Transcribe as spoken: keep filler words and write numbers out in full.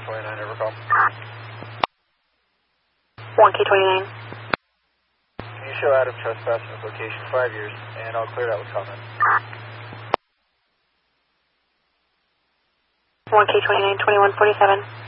twenty-nine, over call. one K twenty-nine. Can you show Adam trespassing his location five years, and I'll clear that with comment. one K twenty-nine, twenty-one forty-seven.